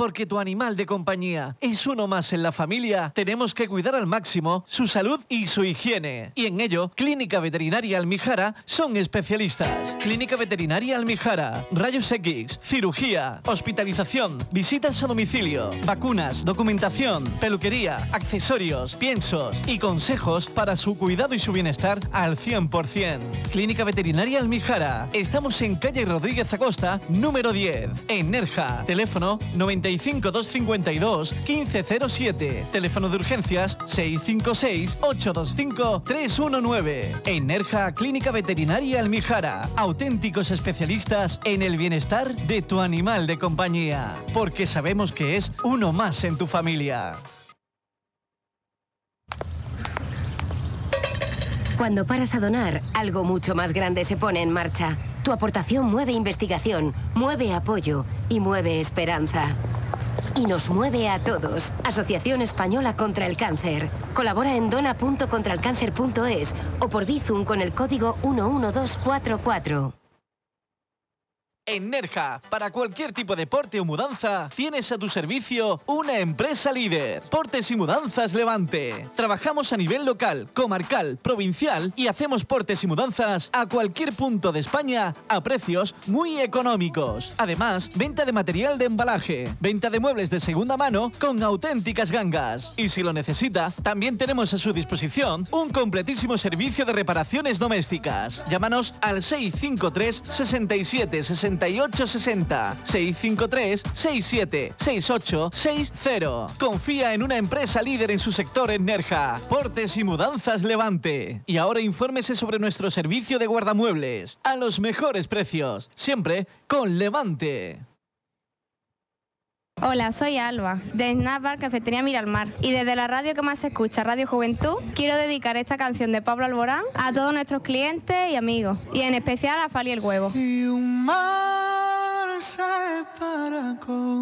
porque tu animal de compañía es uno más en la familia, tenemos que cuidar al máximo su salud y su higiene. Y en ello, Clínica Veterinaria Almijara son especialistas. Clínica Veterinaria Almijara, rayos X, cirugía, hospitalización, visitas a domicilio, vacunas, documentación, peluquería, accesorios, piensos y consejos para su cuidado y su bienestar al 100%. Clínica Veterinaria Almijara. Estamos en calle Rodríguez Acosta, número 10, en Nerja. Teléfono 95 252 1507. Teléfono de urgencias 656 825 319. En Nerja, Clínica Veterinaria Almijara. Auténticos especialistas en el bienestar de tu animal de compañía. Porque sabemos que es uno más en tu familia. Cuando paras a donar, algo mucho más grande se pone en marcha. Tu aportación mueve investigación, mueve apoyo y mueve esperanza. Y nos mueve a todos. Asociación Española contra el Cáncer. Colabora en dona.contralcáncer.es o por Bizum con el código 11244. En Nerja, para cualquier tipo de porte o mudanza, tienes a tu servicio una empresa líder. Portes y Mudanzas Levante. Trabajamos a nivel local, comarcal, provincial y hacemos portes y mudanzas a cualquier punto de España a precios muy económicos. Además, venta de material de embalaje, venta de muebles de segunda mano con auténticas gangas. Y si lo necesita, también tenemos a su disposición un completísimo servicio de reparaciones domésticas. Llámanos al 653 67 68 60 653 67 68 60. Confía en una empresa líder en su sector en Nerja. Portes y Mudanzas Levante. Y ahora infórmese sobre nuestro servicio de guardamuebles a los mejores precios, siempre con Levante. Hola, soy Alba, de Snack Bar Cafetería Miralmar. Y desde la radio que más se escucha, Radio Juventud, quiero dedicar esta canción de Pablo Alborán a todos nuestros clientes y amigos. Y en especial a Fali el Huevo. Y un mar se para con